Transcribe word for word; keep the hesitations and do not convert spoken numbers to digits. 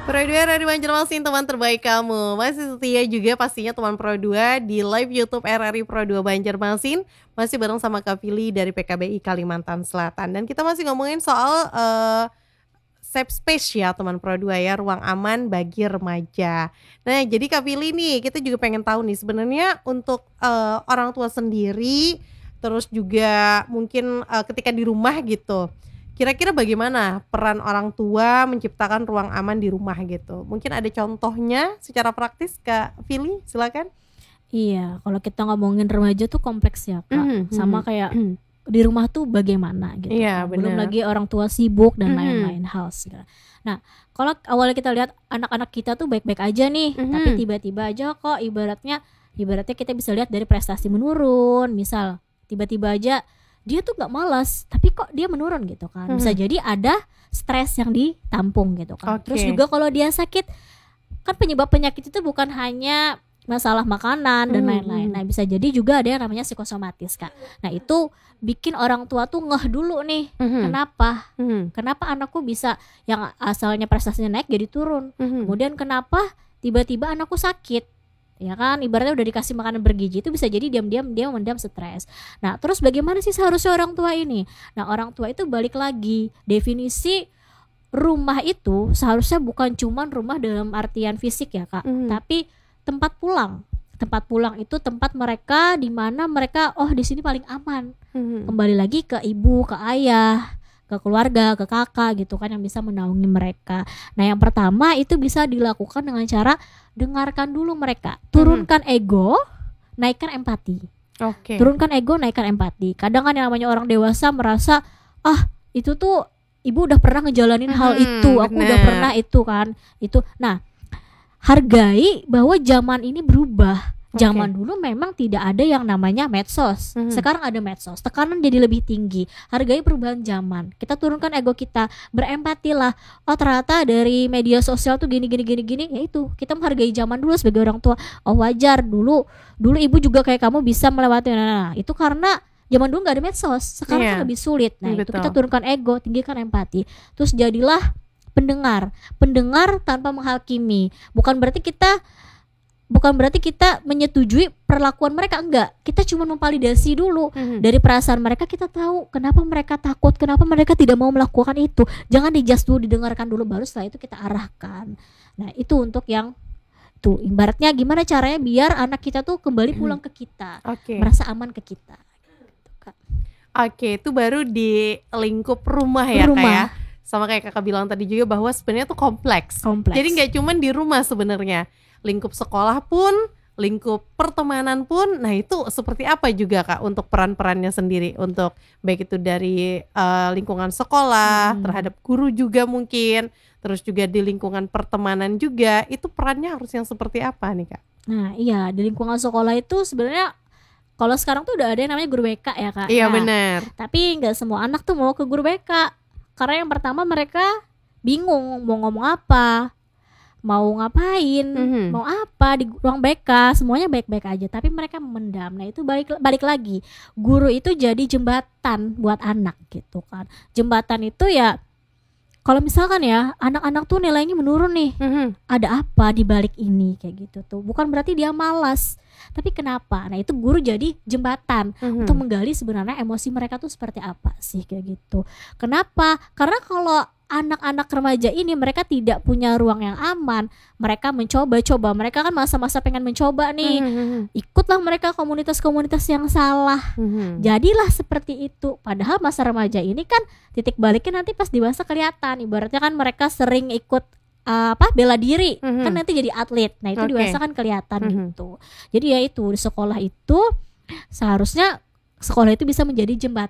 Pro dua dari Banjarmasin, teman terbaik kamu. Masih setia juga pastinya teman Pro dua di live YouTube R R I Pro dua Banjarmasin. Masih bareng sama Kak Fili dari P K B I Kalimantan Selatan. Dan kita masih ngomongin soal uh, safe space ya teman Pro dua ya, ruang aman bagi remaja. Nah jadi Kak Fili nih, kita juga pengen tahu nih sebenarnya untuk uh, orang tua sendiri, terus juga mungkin uh, ketika di rumah gitu, kira-kira bagaimana peran orang tua menciptakan ruang aman di rumah gitu? Mungkin ada contohnya secara praktis Kak Fili, silakan. Iya, kalau kita ngomongin remaja tuh kompleks ya Kak. Mhm, Sama mhm. kayak di rumah tuh bagaimana gitu Iya, kan. Belum benar. lagi orang tua sibuk dan Mhm. lain-lain hal segala. Nah, kalau awalnya kita lihat anak-anak kita tuh baik-baik aja nih, Mhm. tapi tiba-tiba aja kok ibaratnya ibaratnya kita bisa lihat dari prestasi menurun. Misal tiba-tiba aja dia tuh nggak malas, tapi kok dia menurun gitu kan. Bisa Mhm. jadi ada stres yang ditampung gitu kan. Terus Oke. juga kalau dia sakit, kan penyebab penyakit itu bukan hanya masalah makanan dan Mhm, lain-lain. mhm. Nah, bisa jadi juga ada yang namanya psikosomatis, Kak. Nah, itu bikin orang tua tuh ngeh dulu nih. Mhm. Kenapa? Mhm. Kenapa anakku bisa yang asalnya prestasinya naik jadi turun? Mhm. Kemudian kenapa tiba-tiba anakku sakit? Ya kan, ibaratnya udah dikasih makanan bergizi, itu bisa jadi diam-diam dia mendam stres. Nah, terus bagaimana sih seharusnya orang tua ini? Nah, orang tua itu balik lagi, definisi rumah itu seharusnya bukan cuman rumah dalam artian fisik ya Kak, Mhm. tapi tempat pulang. Tempat pulang itu tempat mereka di mana mereka oh di sini paling aman. Mhm. Kembali lagi ke ibu, ke ayah, ke keluarga, ke kakak gitu kan yang bisa menaungi mereka. Nah, yang pertama itu bisa dilakukan dengan cara dengarkan dulu mereka. Turunkan ego, naikkan empati. Oke. Turunkan ego, naikkan empati. Kadang kan yang namanya orang dewasa merasa ah itu tuh ibu udah pernah ngejalanin hal Mhm, itu, aku udah bener. pernah itu kan. Itu. Nah, hargai bahwa zaman ini berubah. Oke. Zaman dulu memang tidak ada yang namanya medsos. Mhm. Sekarang ada medsos. Tekanan jadi lebih tinggi. Hargai perubahan zaman. Kita turunkan ego kita, berempatilah. Oh, ternyata dari media sosial tuh gini gini gini gini. Ya itu, kita menghargai zaman dulu sebagai orang tua. Oh, wajar dulu. Dulu ibu juga kayak kamu bisa melewati. Nah, itu karena zaman dulu nggak ada medsos. Sekarang Iya. kan lebih sulit. Nah, itu Betul. kita turunkan ego, tinggikan empati. Terus jadilah pendengar. Pendengar tanpa menghakimi. Bukan berarti kita bukan berarti kita menyetujui perlakuan mereka, enggak. Kita cuma memvalidasi dulu. Mhm. Dari perasaan mereka kita tahu kenapa mereka takut, kenapa mereka tidak mau melakukan itu. Jangan dijudge dulu, didengarkan dulu, baru setelah itu kita arahkan. Nah, itu untuk yang tuh ibaratnya gimana caranya biar anak kita tuh kembali pulang ke kita, Oke. merasa aman ke kita. Gitu, Kak. Oke, itu baru di lingkup rumah ya Kak Rumah. ya. Sama kayak Kakak bilang tadi juga bahwa sebenarnya tuh kompleks. Kompleks. Jadi nggak cuman di rumah sebenarnya. Lingkup sekolah pun, lingkup pertemanan pun, nah itu seperti apa juga Kak untuk peran-perannya sendiri, untuk baik itu dari uh, lingkungan sekolah, Hmm. terhadap guru juga mungkin, terus juga di lingkungan pertemanan juga, itu perannya harus yang seperti apa nih Kak? Nah, iya, di lingkungan sekolah itu sebenarnya kalau sekarang tuh udah ada yang namanya guru B K ya Kak. Iya Nah, benar. tapi nggak semua anak tuh mau ke guru B K karena yang pertama mereka bingung mau ngomong apa, mau ngapain, Mhm. mau apa di ruang B K, semuanya baik-baik aja tapi mereka memendam. Nah, itu balik balik lagi. Guru itu jadi jembatan buat anak gitu kan. Jembatan itu ya kalau misalkan ya anak-anak tuh nilainya menurun nih, Mhm. ada apa di balik ini kayak gitu tuh. Bukan berarti dia malas, tapi kenapa? Nah, itu guru jadi jembatan Mhm. untuk menggali sebenarnya emosi mereka tuh seperti apa sih kayak gitu. Kenapa? Karena kalau anak-anak remaja ini mereka tidak punya ruang yang aman, mereka mencoba-coba, mereka kan masa-masa pengen mencoba nih. Mhm. Ikutlah mereka komunitas-komunitas yang salah. Mhm. Jadilah seperti itu. Padahal masa remaja ini kan titik baliknya nanti pas dewasa kelihatan. Ibaratnya kan mereka sering ikut uh, apa bela diri, Mhm. kan nanti jadi atlet. Nah, itu Oke. dewasa kan kelihatan Mhm. gitu. Jadi ya itu di sekolah itu seharusnya sekolah itu bisa menjadi jembatan